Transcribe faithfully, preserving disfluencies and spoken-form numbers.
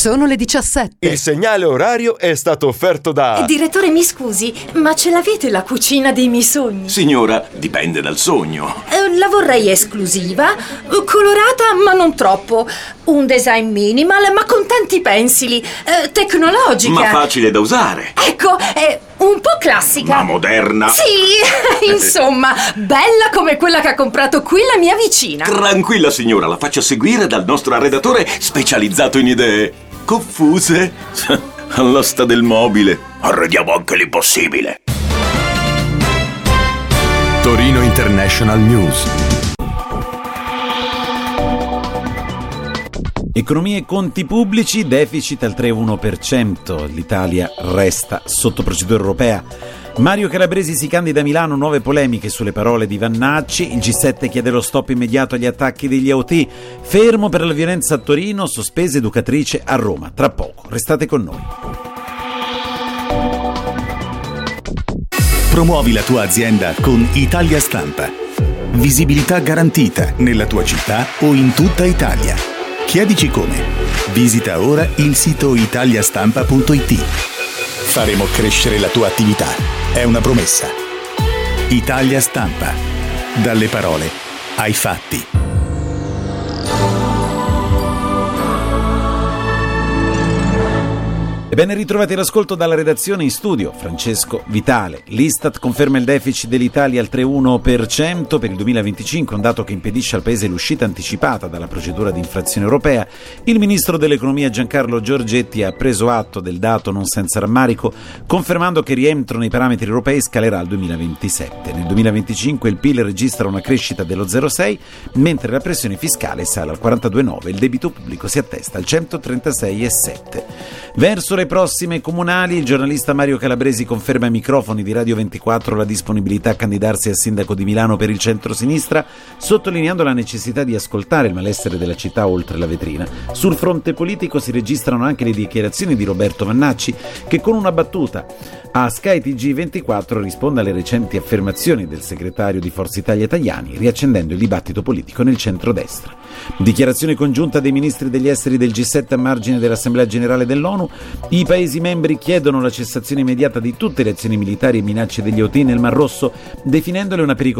Sono le diciassette. Il segnale orario è stato offerto da... Direttore, mi scusi, ma ce l'avete la cucina dei miei sogni? Signora, dipende dal sogno. Eh, la vorrei esclusiva, colorata ma non troppo. Un design minimal ma con tanti pensili. Eh, tecnologica. Ma facile da usare. Ecco, è un po' classica. Ma moderna. Sì, insomma, bella come quella che ha comprato qui la mia vicina. Tranquilla signora, la faccio seguire dal nostro arredatore specializzato in idee confuse. All'asta del mobile. Arrediamo anche l'impossibile. Torino International News. Economia e conti pubblici, deficit al tre virgola uno per cento. L'Italia resta sotto procedura europea. Mario Calabresi si candida a Milano, nuove polemiche sulle parole di Vannacci. Il G sette chiede lo stop immediato agli attacchi degli Houthi. Fermo per la violenza a Torino, sospesa educatrice a Roma. Tra poco, restate con noi. Promuovi la tua azienda con Italia Stampa. Visibilità garantita nella tua città o in tutta Italia. Chiedici come. Visita ora il sito italiastampa punto it. Faremo crescere la tua attività. È una promessa. Italia Stampa. Dalle parole ai fatti. Ben ritrovati all'ascolto dalla redazione, in studio Francesco Vitale. L'Istat conferma il deficit dell'Italia al tre virgola uno per cento per il duemilaventicinque, un dato che impedisce al Paese l'uscita anticipata dalla procedura di infrazione europea. Il ministro dell'economia Giancarlo Giorgetti ha preso atto del dato non senza rammarico, confermando che il rientro nei parametri europei scalerà al duemilaventisette. Nel duemilaventicinque il P I L registra una crescita dello zero virgola sei, mentre la pressione fiscale sale al quarantadue virgola nove e il debito pubblico si attesta al centotrentasei virgola sette. Verso le prossime comunali, il giornalista Mario Calabresi conferma ai microfoni di Radio ventiquattro la disponibilità a candidarsi a sindaco di Milano per il centro-sinistra, sottolineando la necessità di ascoltare il malessere della città oltre la vetrina. Sul fronte politico si registrano anche le dichiarazioni di Roberto Vannacci, che con una battuta a Sky T G ventiquattro risponde alle recenti affermazioni del segretario di Forza Italia Tajani, riaccendendo il dibattito politico nel centrodestra. Dichiarazione congiunta dei ministri degli esteri del G sette a margine dell'Assemblea Generale dell'ONU. I Paesi membri chiedono la cessazione immediata di tutte le azioni militari e minacce degli Houthi nel Mar Rosso, definendole una pericolosa